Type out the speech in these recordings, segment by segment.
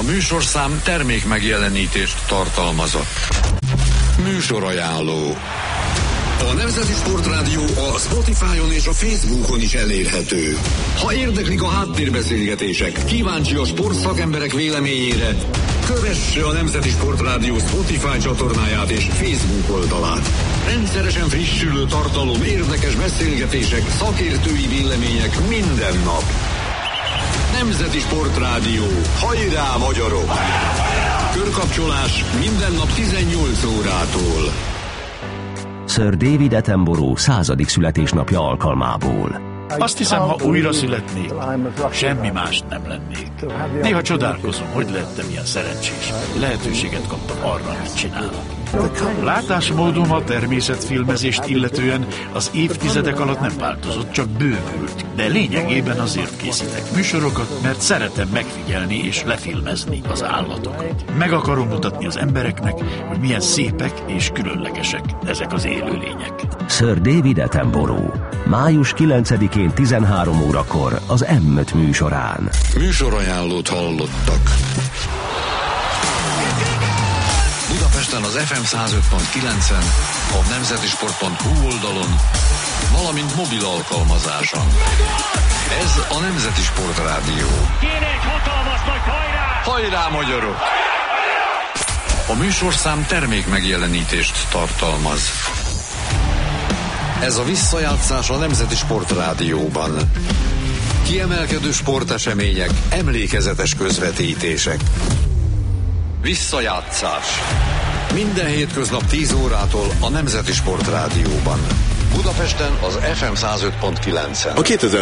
műsorszám termék megjelenítést tartalmazott. Műsorajánló. A Nemzeti Sportrádió a Spotify-on és a Facebookon is elérhető. Ha érdeklik a háttérbeszélgetések, kíváncsi a sportszakemberek véleményére, kövesse a Nemzeti Sportrádió Spotify csatornáját és Facebook oldalát. Rendszeresen frissülő tartalom, érdekes beszélgetések, szakértői vélemények minden nap. Nemzeti Sportrádió. Hajrá, magyarok! Körkapcsolás minden nap 18 órától. Sir David Attenborough 100. születésnapja alkalmából. Azt hiszem, ha újra születnék, semmi mást nem lennék. Néha csodálkozom, hogy lettem ilyen szerencsés. Lehetőséget kaptam arra, amit csinálok. Látásmódom a természetfilmezést illetően az évtizedek alatt nem változott, csak bővült. De lényegében azért készítek műsorokat, mert szeretem megfigyelni és lefilmezni az állatokat. Meg akarom mutatni az embereknek, hogy milyen szépek és különlegesek ezek az élőlények. Sir David Attenborough. Május 9-én 13 órakor az M5 műsorán. Műsorajánlót hallottak. Budapesten az FM 105.9-en, a nemzetisport.hu oldalon, valamint mobil alkalmazáson. Ez a Nemzeti Sportrádió. Kéne egy hatalmas nagy hajrá! Hajrá, magyarok! A műsorszám termék megjelenítést tartalmaz. Ez a visszajátszás a Nemzeti Sportrádióban. Kiemelkedő sportesemények, emlékezetes közvetítések. Visszajátszás. Minden hétköznap 10 órától a Nemzeti Sportrádióban. Budapesten az FM 105.9-en. A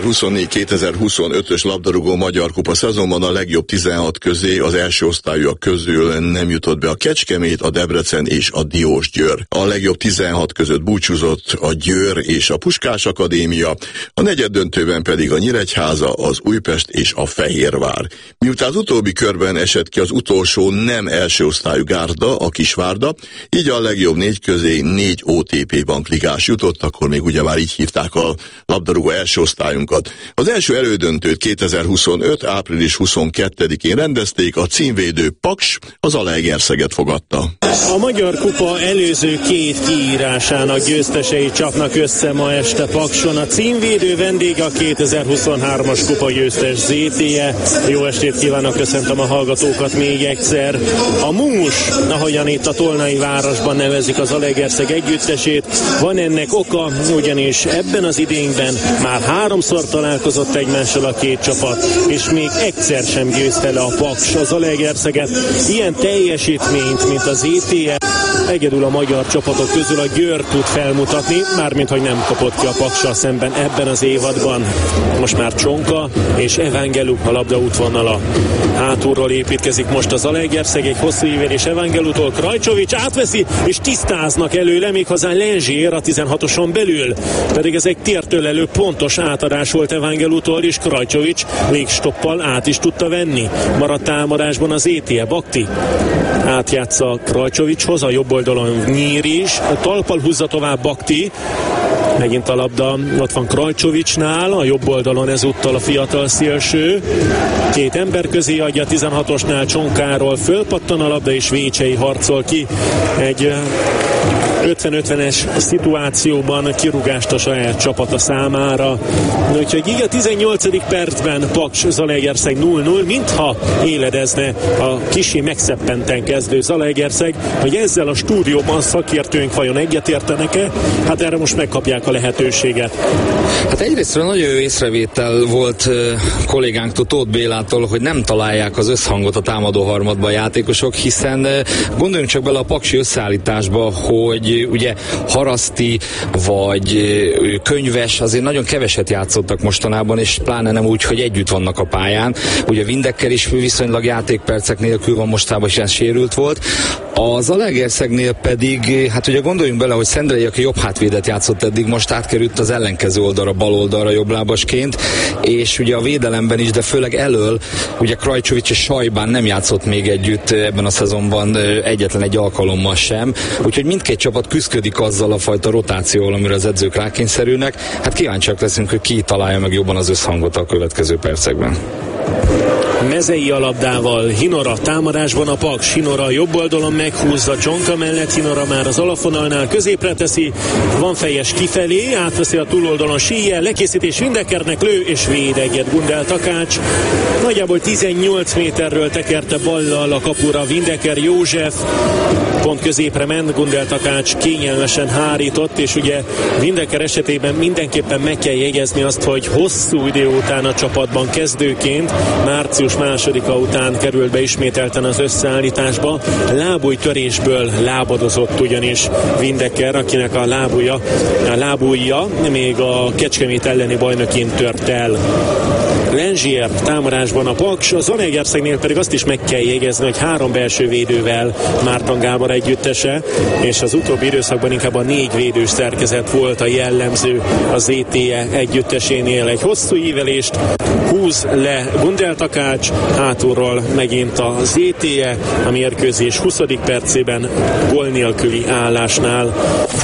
2024-2025-ös labdarúgó Magyar Kupa szezonban a legjobb 16 közé az első osztályúak közül nem jutott be a Kecskemét, a Debrecen és a Diósgyőr. A legjobb 16 között búcsúzott a Győr és a Puskás Akadémia, a negyeddöntőben pedig a Nyíregyháza, az Újpest és a Fehérvár. Miután az utóbbi körben esett ki az utolsó nem első osztályú Gárda, a Kisvárda, így a legjobb 4 közé 4 OTP bankligás jutott, akkor még ugye már így hívták a labdarúgó első osztályunkat. Az első elődöntőt 2025. április 22-én rendezték, a címvédő Paks az Zalaegerszeget fogadta. A Magyar Kupa előző 2 kiírásának győztesei csapnak össze ma este Pakson. A címvédő vendége a 2023-as kupa győztes ZTE. Jó estét kívánok, köszöntöm a hallgatókat még egyszer. A Mumus, ahogyan itt a Tolnai városban nevezik az Zalaegerszeg együttesét, van ennek oka, ugyanis ebben az idényben már 3-szor találkozott egymással a két csapat, és még egyszer sem győzte le a Paks az Zalaegerszeget. Ilyen teljesítményt, mint az ETE, egyedül a magyar csapatok közül a Győr tud felmutatni, mármint hogy nem kapott ki a Paksal szemben ebben az évadban. Most már Csonka és Evangelu a labda útvonala. Hátulról építkezik most az Zalaegerszeg, egy hosszú ívelés Evangelutól, Krajcsovics átveszi, és tisztáznak előle, méghozzá Lenzsér a 16-oson belül. Pedig ez egy tértől elő pontos átadás volt Evangelutól, és Krajcsovics légstoppal át is tudta venni. Maradt támadásban az ETE, Bakti átjátsza Krajcsovicshoz, a jobb oldalon Nyír is, a talpal húzza tovább Bakti, megint a labda ott van Krajcsovicsnál, a jobb oldalon ezúttal a fiatal szélső, 2 ember közé adja, 16-osnál Csonkáról fölpattan a labda, és Vécsei harcol ki egy 50-50-es szituációban kirúgást a saját csapata számára. Úgyhogy így a 18. percben Paks Zalaegerszeg 0-0, mintha éledezne a kissé megszeppenten kezdő Zalaegerszeg, hogy ezzel a stúdióban szakértőink vajon egyetértenek-e? Hát erre most megkapják a lehetőséget. Hát egyrésztről nagyon jó észrevétel volt kollégánktól, Tóth Bélától, hogy nem találják az összhangot a támadó harmadban a játékosok, hiszen gondoljunk csak bele a paksi összeállításba, hogy ugye Haraszti vagy Könyves azért nagyon keveset játszottak mostanában, és pláne nem úgy, hogy együtt vannak a pályán. Ugye Windecker is viszonylag játékpercek nélkül van mostában, és ez sérült volt. A Zalaegerszegnél pedig, hát ugye gondoljunk bele, hogy Szendrei, aki jobb hátvédet játszott eddig, most átkerült az ellenkező oldalra, bal oldalra jobblábasként, és ugye a védelemben is, de főleg elől, ugye Krajcsovics és Sajbán nem játszott még együtt ebben a szezonban egyetlen egy alkalommal sem, úgyhogy mindkét csapat küszködik azzal a fajta rotációval, amire az edzők rákényszerülnek. Hát kíváncsiak leszünk, hogy ki találja meg jobban az összhangot a következő percekben. Mezei a labdával, Hinora támadásban a Paks, Hinora jobb oldalon meghúzza Csonka mellett, Hinora már az alapvonalnál középre teszi, van fejes kifelé, átveszi a túloldalon Síje, lekészítés Windekernek, lő és véd egyet Gundel Takács. Nagyjából 18 méterről tekerte ballal a kapura Windeker József, pont középre ment, Gundel Takács kényelmesen hárított, és ugye Windeker esetében mindenképpen meg kell jegyezni azt, hogy hosszú idő után a csapatban kezdőként, március 2-a után került be ismételten az összeállításba. Lábujjtörésből lábadozott ugyanis Windeker, akinek a lábujja még a Kecskemét elleni bajnokin tört el. Lengier támadásban a Paks, a Zalaegerszegnél pedig azt is meg kell jegyezni, hogy 3 belső védővel Márton Gábor együttese, és az utóbbi időszakban inkább a 4 védős szerkezet volt a jellemző a ZTE együttesénél. Egy hosszú ívelést húz le Gundel Takács, hátulról megint a ZTE, a mérkőzés 20. percében gól nélküli állásnál.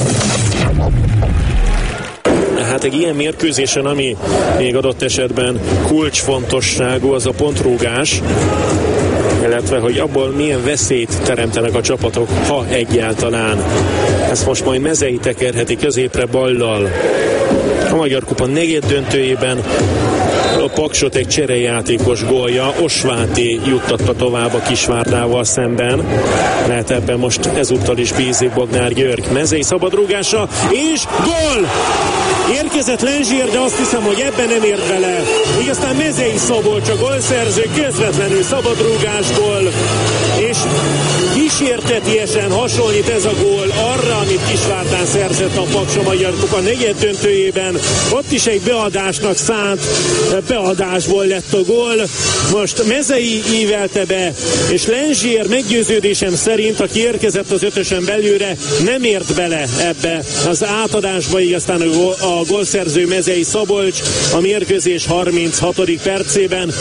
Hát egy ilyen mérkőzésen, ami még adott esetben kulcsfontosságú, az a pontrúgás, illetve hogy abból milyen veszélyt teremtenek a csapatok, ha egyáltalán. Ezt most majd Mezei tekerheti középre ballal. A Magyar Kupa negyeddöntőjében a Paksot egy cserejátékos gólja, Osváté juttatta tovább a Kisvárdával szemben. Lehet ebben most ezúttal is bízik Bognár György. Mezei szabadrúgása, és gól! Érkezett Lengier, de azt hiszem, hogy ebben nem ért bele. Így aztán Mezei Szabolcs a gólszerző, közvetlenül szabadrúgásból, és kísértetiesen hasonlít ez a gól arra, amit Kisvárdán szerzett a Paks a Magyar Kupa negyeddöntőjében. Ott is egy beadásnak szánt beadásból lett a gól. Most Mezei ívelte be, és Lengier meggyőződésem szerint, aki érkezett az ötösen belőle, nem ért bele ebbe az átadásba, így aztán a gólszerző Mezei Szabolcs a mérkőzés 36. percében.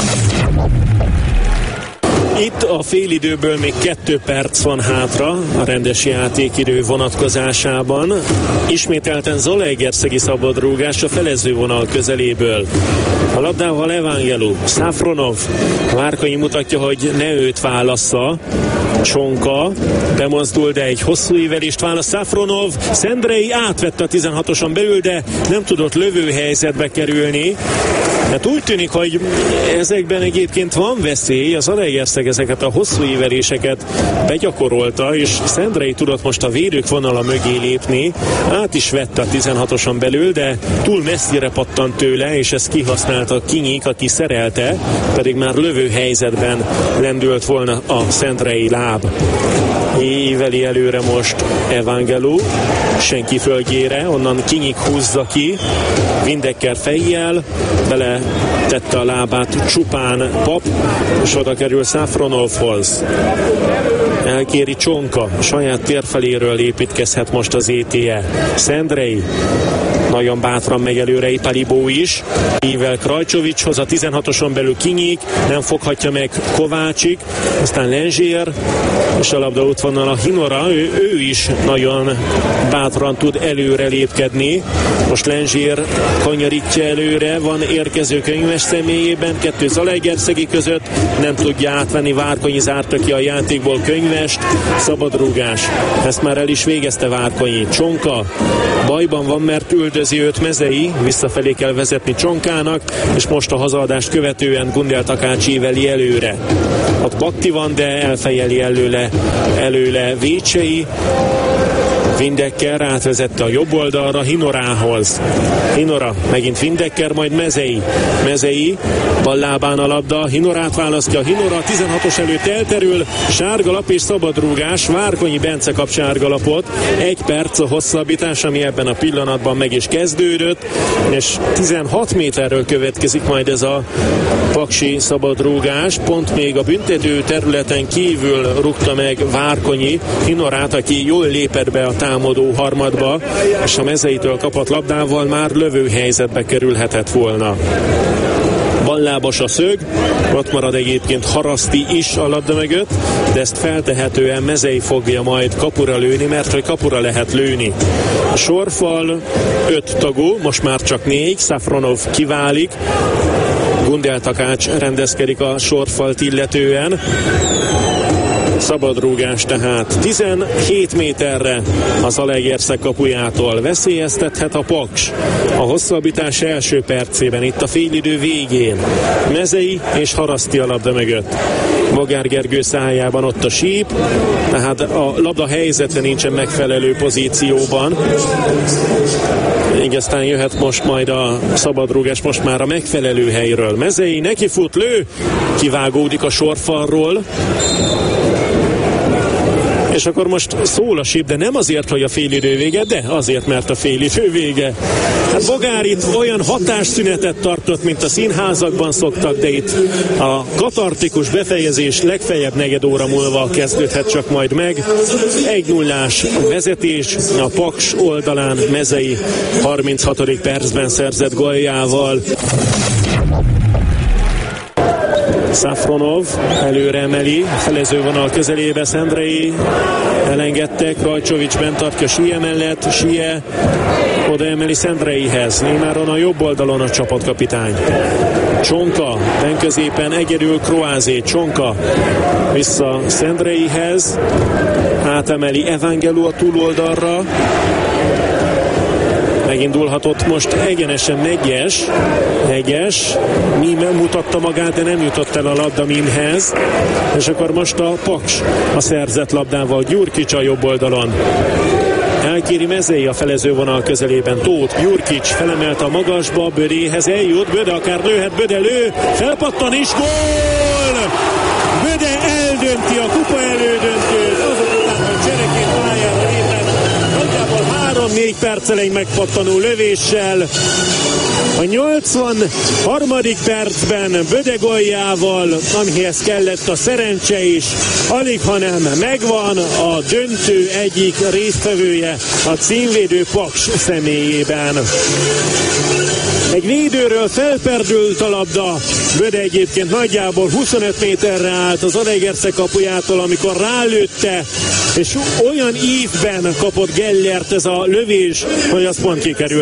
Itt a félidőből még 2 perc van hátra a rendes játékidő vonatkozásában. Ismételten Zalaegerszegi szabadrúgás a felező vonal közeléből. A labdával Evangelu, Safronov, Várkonyi mutatja, hogy ne őt válassza. Csonka bemozdul, de egy hosszú ívelést választ Safronov. Szendrei átvette a 16-oson belül, de nem tudott lövőhelyzetbe kerülni. Hát úgy tűnik, hogy ezekben egyébként van veszély. Az Zalaegerszeg ezeket a hosszú íveléseket begyakorolta, és Szendrei tudott most a védők vonala mögé lépni. Át is vette a 16-oson belül, de túl messzire pattant tőle, és ezt kihasználta Kinyik, aki szerelte, pedig már lövő helyzetben lendült volna a Szendrei láb. Éveli előre most Evangelu, senki földjére, onnan Kinyik húzza ki, Windeker fejjel, bele tette a lábát csupán Pap, és oda kerül Safronovhoz. Elkéri Csonka, saját térfeléről építkezhet most az ETE. Szendrei nagyon bátran megy előre, Ipalibó is. Ível Krajcsovicshoz, a 16-oson belül Kinyik, nem foghatja meg Kovácsik, aztán Lengier, és a labda útvonal a Hinora, ő is nagyon bátran tud előre lépkedni. Most Lengier kanyarítja előre, van érkező Könyves személyében, 2 Zalaegerszegi között, nem tudja átvenni, Várkonyi zárta ki a játékból Könyvest, szabadrúgás. Ezt már el is végezte Várkonyi. Csonka bajban van, mert üldözi őt Mezei, visszafelé kell vezetni Csonkának, és most a hazaadást követően Gundel Takács íveli előre. Ott Bakti van, de elfejeli előle Vécsei. Windecker átvezette a jobb oldalra Hinorához. Hinora, megint Windecker, majd Mezei, bal lábán a labda, Hinorát választja, Hinora 16-os előtt elterül, sárgalap és szabadrúgás, Várkonyi Bence kap sárgalapot, 1 perc a hosszabbítás, ami ebben a pillanatban meg is kezdődött, és 16 méterről következik majd ez a paksi szabadrúgás, pont még a büntető területen kívül rúgta meg Várkonyi Hinorát, aki jól lépett be a támadó harmadba, és a Mezeitől kapott labdával már lövőhelyzetbe kerülhetett volna. Ballábas a szög, ott marad egyébként Haraszti is a labda mögött, de ezt feltehetően Mezei fogja majd kapura lőni, mert hogy kapura lehet lőni. A sorfal 5 tagú, most már csak 4, Safronov kiválik, Gundel Takács rendezkedik a sorfalt illetően. Szabadrúgás tehát 17 méterre az Zalaegerszeg kapujától. Veszélyeztethet a Paks a hosszabbítás első percében, itt a félidő végén. Mezei és Haraszti a labda mögött. Bogár Gergő szájában ott a síp, tehát a labda helyzetre nincsen megfelelő pozícióban. Így aztán jöhet most majd a szabadrúgás, most már a megfelelő helyről. Mezei nekifut, lő, kivágódik a sorfalról, és akkor most szól a síp, de nem azért, hogy a félidő vége, de azért, mert a félidő vége. Hát Bogár itt olyan hatásszünetet tartott, mint a színházakban szoktak, de itt a katartikus befejezés legfeljebb negyed óra múlva kezdődhet csak majd meg. 1-0-ás vezetés a Paks oldalán Mezei 36. percben szerzett góljával. Safronov előre emeli, felező vonal közelébe Szendrei, elengedtek, Rajcsovics bent tartja Sie mellett, Sie oda emeli Szendreihez, Némáron a jobb oldalon a csapatkapitány. Csonka, ben középen egyedül Kroázé, Csonka vissza Szendreihez, átemeli Evangelu a túloldalra, megindulhatott most egyenesen Megyes, Mime mutatta magát, de nem jutott el a labda Mimhez, és akkor most a Paks a szerzett labdával, Gyurkics a jobb oldalon. Elkéri Mezei a felezővonal közelében, Tóth, Gyurkics felemelte a magasba, Bödéhez eljut, Böde akár lőhet, Böde lő, felpattan is, gól! Böde eldönti a kupa elődöntőt, azok után, hogy csereként pályára lépett, nagyjából 3-4 perccel egy megpattanó lövéssel. A 83. percben Böde góljával, amihez kellett a szerencse is, alig hanem megvan a döntő egyik résztvevője a címvédő Paks személyében. Egy védőről felperdült a labda, Böde egyébként nagyjából 25 méterre állt az Zalaegerszeg kapujától, amikor rálőtte, és olyan ívben kapott Gellert ez a lövés, hogy az pont kikerült.